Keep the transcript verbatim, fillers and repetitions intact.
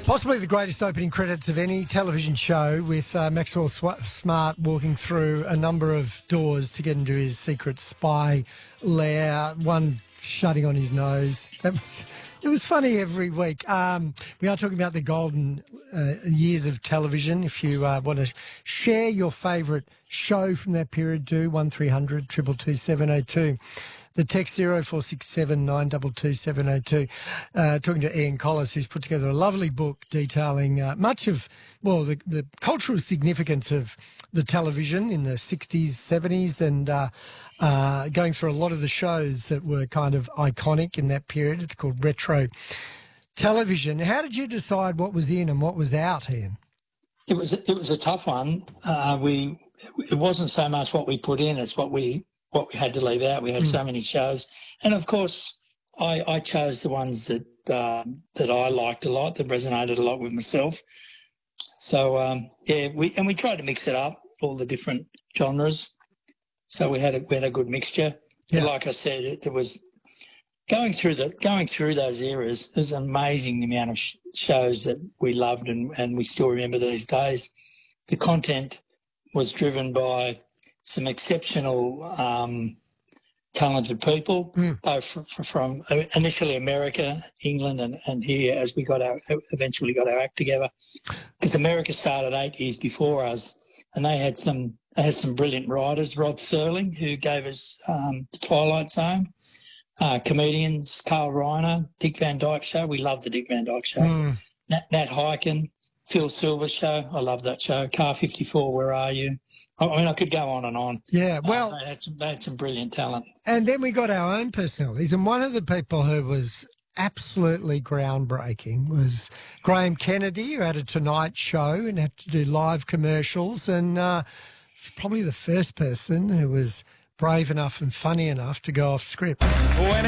Possibly the greatest opening credits of any television show, with uh, Maxwell Sw- Smart walking through a number of doors to get into his secret spy lair, one shutting on his nose. That was, it was funny every week. Um, we are talking about the golden uh, years of television. If you uh, want to share your favourite show from that period, do one three hundred two two two seven oh two. The text zero four six seven nine two two seven oh two. Uh, talking to Ian Collis, who's put together a lovely book detailing uh, much of, well, the, the cultural significance of the television in the sixties, seventies, and uh, uh, going through a lot of the shows that were kind of iconic in that period. It's called Retro Television. How did you decide what was in and what was out, Ian? It was it was a tough one. Uh, we it wasn't so much what we put in; it's what we what we had to leave out. We had mm. so many shows, and of course, I, I chose the ones that uh, that I liked a lot, that resonated a lot with myself. So um, yeah, we and we tried to mix it up, all the different genres. So we had a, we had a good mixture. Yeah. Like I said, it, there was going through the going through those eras. There's an amazing amount of sh- shows that we loved and, and we still remember these days. The content was driven by some exceptional, um, talented people, mm. both from, from initially America, England, and, and here as we got our eventually got our act together. Because America started eight years before us, and they had some they had some brilliant writers. Rod Serling, who gave us um, the Twilight Zone. Uh, comedians, Carl Reiner, Dick Van Dyke Show. We love the Dick Van Dyke Show. Mm. Nat, Nat Hiken, Phil Silver Show. I love that show. Car fifty-four, Where Are You? I, I mean, I could go on and on. Yeah, well... Uh, they, had some, they had some brilliant talent. And then we got our own personalities, and one of the people who was absolutely groundbreaking was Graham Kennedy, who had a Tonight Show and had to do live commercials, and uh, probably the first person who was brave enough and funny enough to go off script. When